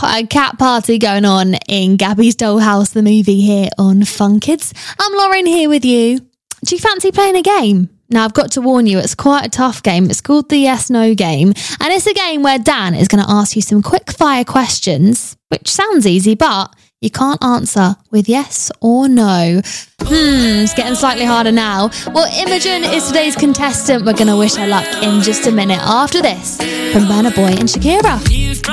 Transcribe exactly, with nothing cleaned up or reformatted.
a cat party going on in Gabby's Dollhouse, the movie here on Fun Kids. I'm Lauren here with you. Do you fancy playing a game? Now, I've got to warn you, it's quite a tough game. It's called the Yes No Game. And it's a game where Dan is going to ask you some quick fire questions, which sounds easy, but you can't answer with yes or no. Hmm, it's getting slightly harder now. Well, Imogen is today's contestant. We're going to wish her luck in just a minute after this from Burna Boy and Shakira.